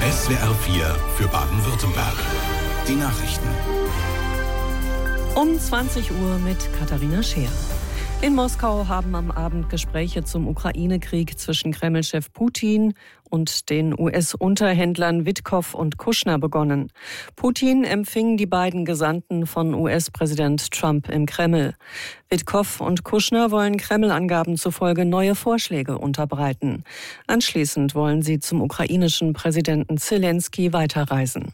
SWR 4 für Baden-Württemberg. Die Nachrichten. Um 20 Uhr mit Katharina Scheer. In Moskau haben am Abend Gespräche zum Ukraine-Krieg zwischen Kreml-Chef Putin und den US-Unterhändlern Witkow und Kushner begonnen. Putin empfing die beiden Gesandten von US-Präsident Trump im Kreml. Witkow und Kushner wollen Kreml-Angaben zufolge neue Vorschläge unterbreiten. Anschließend wollen sie zum ukrainischen Präsidenten Zelensky weiterreisen.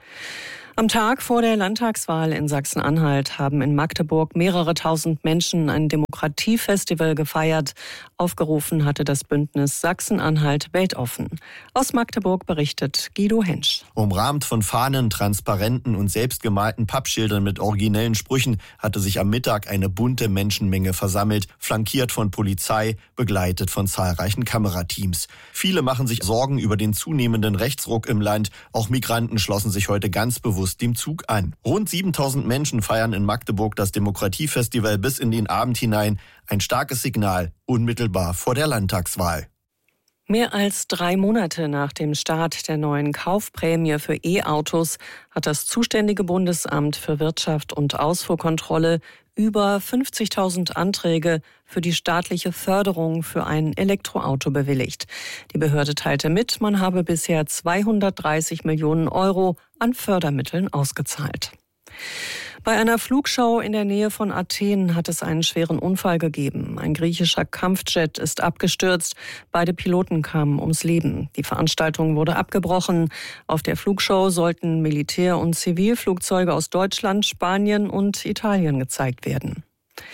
Am Tag vor der Landtagswahl in Sachsen-Anhalt haben in Magdeburg mehrere tausend Menschen ein Demokratiefestival gefeiert. Aufgerufen hatte das Bündnis Sachsen-Anhalt weltoffen. Aus Magdeburg berichtet Guido Hensch. Umrahmt von Fahnen, Transparenten und selbstgemalten Pappschildern mit originellen Sprüchen hatte sich am Mittag eine bunte Menschenmenge versammelt, flankiert von Polizei, begleitet von zahlreichen Kamerateams. Viele machen sich Sorgen über den zunehmenden Rechtsruck im Land. Auch Migranten schlossen sich heute ganz bewusst dem Zug an. Rund 7000 Menschen feiern in Magdeburg das Demokratiefestival bis in den Abend hinein. Ein starkes Signal, unmittelbar vor der Landtagswahl. Mehr als 3 Monate nach dem Start der neuen Kaufprämie für E-Autos hat das zuständige Bundesamt für Wirtschaft und Ausfuhrkontrolle über 50.000 Anträge für die staatliche Förderung für ein Elektroauto bewilligt. Die Behörde teilte mit, man habe bisher 230 Millionen Euro an Fördermitteln ausgezahlt. Bei einer Flugschau in der Nähe von Athen hat es einen schweren Unfall gegeben. Ein griechischer Kampfjet ist abgestürzt. Beide Piloten kamen ums Leben. Die Veranstaltung wurde abgebrochen. Auf der Flugshow sollten Militär- und Zivilflugzeuge aus Deutschland, Spanien und Italien gezeigt werden.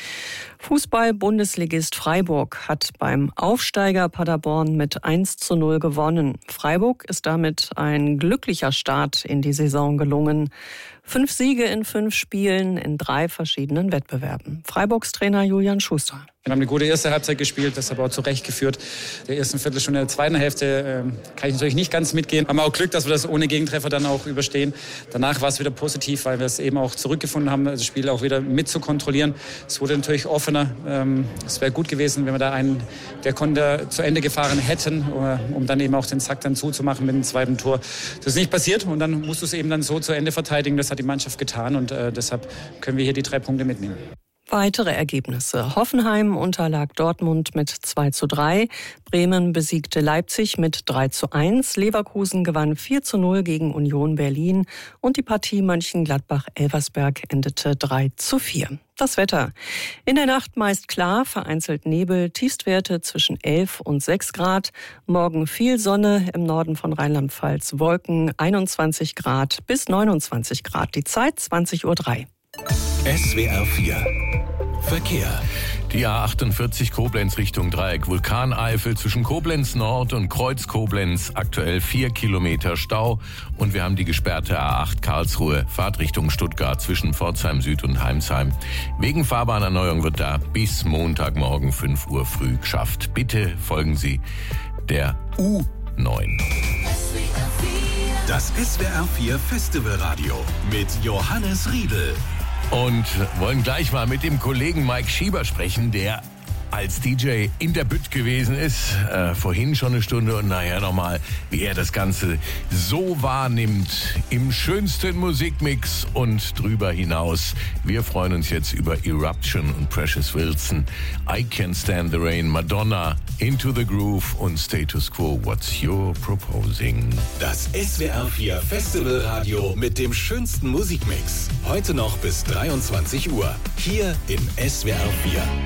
Fußball-Bundesligist Freiburg hat beim Aufsteiger Paderborn mit 1:0 gewonnen. Freiburg ist damit ein glücklicher Start in die Saison gelungen. 5 Siege in 5 Spielen in 3 verschiedenen Wettbewerben. Freiburgs Trainer Julian Schuster. Wir haben eine gute erste Halbzeit gespielt, das aber auch zurechtgeführt. Der ersten Viertelstunde, der zweiten Hälfte kann ich natürlich nicht ganz mitgehen. Haben auch Glück, dass wir das ohne Gegentreffer dann auch überstehen. Danach war es wieder positiv, weil wir es eben auch zurückgefunden haben, das Spiel auch wieder mit zu kontrollieren. Es wurde natürlich offener. Es wäre gut gewesen, wenn wir da einen der Konter zu Ende gefahren hätten, um dann eben auch den Sack dann zuzumachen mit dem zweiten Tor. Das ist nicht passiert und dann musst du es eben dann so zu Ende verteidigen. Das hat die Mannschaft getan und deshalb können wir hier die 3 Punkte mitnehmen. Weitere Ergebnisse. Hoffenheim unterlag Dortmund mit 2:3. Bremen besiegte Leipzig mit 3:1. Leverkusen gewann 4:0 gegen Union Berlin. Und die Partie Mönchengladbach-Elversberg endete 3:4. Das Wetter. In der Nacht meist klar, vereinzelt Nebel, Tiefstwerte zwischen 11 und 6 Grad. Morgen viel Sonne, im Norden von Rheinland-Pfalz Wolken, 21 Grad bis 29 Grad. Die Zeit 20:03 Uhr. SWR 4 Verkehr. Die A48 Koblenz Richtung Dreieck Vulkaneifel zwischen Koblenz Nord und Kreuz Koblenz aktuell 4 Kilometer Stau. Und wir haben die gesperrte A8 Karlsruhe Fahrtrichtung Stuttgart zwischen Pforzheim Süd und Heimsheim. Wegen Fahrbahnerneuerung wird da bis Montagmorgen 5 Uhr früh geschafft. Bitte folgen Sie der U9. Das SWR 4 Festivalradio mit Johannes Riedel. Und wollen gleich mal mit dem Kollegen Mike Schieber sprechen, der als DJ in der Bütt gewesen ist, vorhin schon eine Stunde und nachher nochmal, wie er das Ganze so wahrnimmt, im schönsten Musikmix und drüber hinaus. Wir freuen uns jetzt über Eruption und Precious Wilson, I Can't Stand the Rain, Madonna, Into the Groove und Status Quo, What's You're Proposing. Das SWR 4 Festivalradio mit dem schönsten Musikmix. Heute noch bis 23 Uhr. Hier in SWR 4.